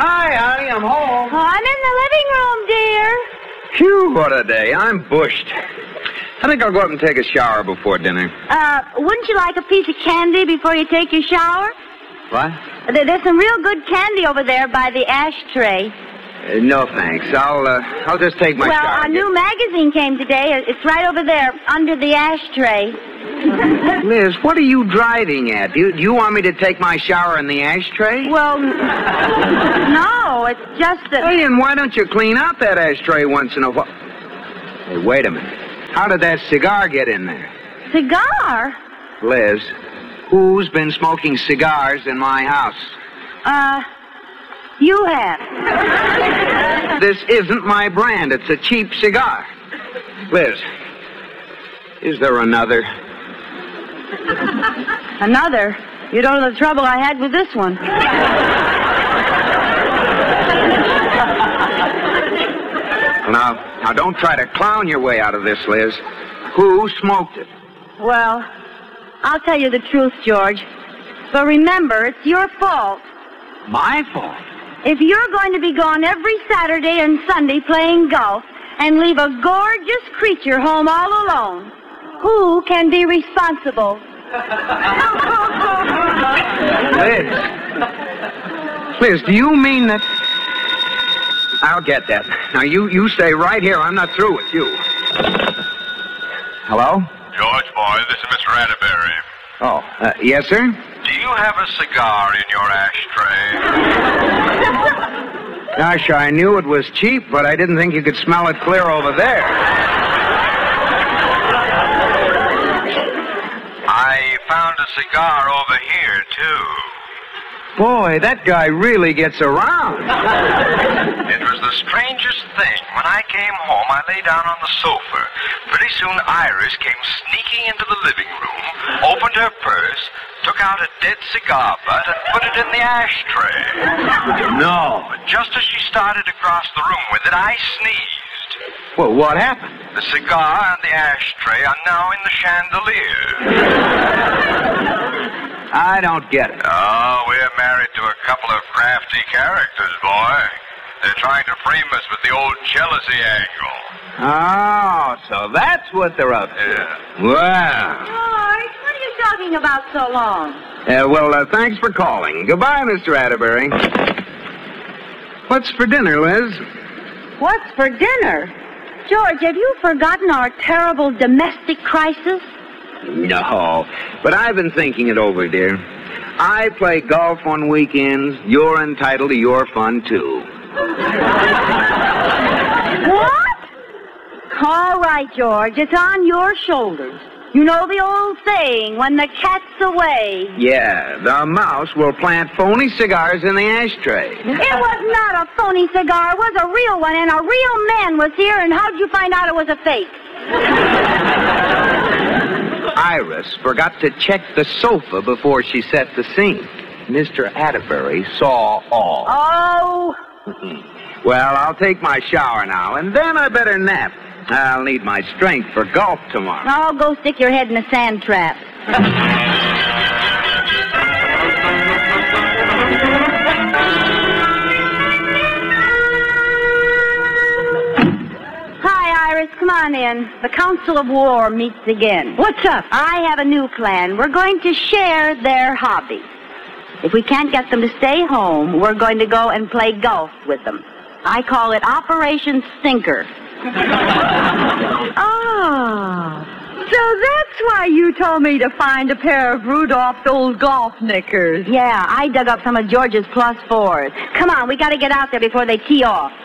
Hi, honey, I'm home. Oh, I'm in the living room, dear. Phew, what a day. I'm bushed. I think I'll go up and take a shower before dinner. Wouldn't you like a piece of candy before you take your shower? What? There's some real good candy over there by the ashtray. No, thanks. I'll just take my shower. Well, a new magazine came today. It's right over there, under the ashtray. Liz, what are you driving at? Do you want me to take my shower in the ashtray? Well, no, it's just that... Hey, and why don't you clean out that ashtray once in a while? Hey, wait a minute. How did that cigar get in there? Cigar? Liz, who's been smoking cigars in my house? You have. This isn't my brand. It's a cheap cigar. Liz, is there another? Another? You don't know the trouble I had with this one. Now, don't try to clown your way out of this, Liz. Who smoked it? Well, I'll tell you the truth, George. But remember, it's your fault. My fault? If you're going to be gone every Saturday and Sunday playing golf and leave a gorgeous creature home all alone, who can be responsible? Liz, do you mean that... I'll get that. Now, you stay right here. I'm not through with you. Hello? George, boy, this is Mr. Atterbury. Oh, yes, sir? Do you have a cigar in your ashtray? Gosh, I knew it was cheap, but I didn't think you could smell it clear over there. I found a cigar over here, too. Boy, that guy really gets around. It was the strangest thing. When I came home, I lay down on the sofa. Pretty soon, Iris came sneaking into the living room, opened her purse, took out a dead cigar butt, and put it in the ashtray. No. But just as she started to cross the room with it, I sneezed. Well, what happened? The cigar and the ashtray are now in the chandelier. I don't get it. Oh, we're married to a couple of crafty characters, boy. They're trying to frame us with the old jealousy angle. Oh, so that's what they're up to. Yeah. Well. George, what are you talking about so long? Thanks for calling. Goodbye, Mr. Atterbury. What's for dinner, Liz? What's for dinner? George, have you forgotten our terrible domestic crisis? No, but I've been thinking it over, dear. I play golf on weekends. You're entitled to your fun, too. What? All right, George, it's on your shoulders. You know the old saying, when the cat's away. Yeah, the mouse will plant phony cigars in the ashtray. It was not a phony cigar. It was a real one, and a real man was here, and how'd you find out it was a fake? Iris forgot to check the sofa before she set the scene. Mr. Atterbury saw all. Oh. Well, I'll take my shower now, and then I better nap. I'll need my strength for golf tomorrow. Oh, go stick your head in a sand trap. Hi, Iris. Come on in. The Council of War meets again. What's up? I have a new plan. We're going to share their hobbies. If we can't get them to stay home, we're going to go and play golf with them. I call it Operation Stinker. Ah, so that's why you told me to find a pair of Rudolph's old golf knickers. Yeah, I dug up some of George's +4s. Come on, we got to get out there before they tee off.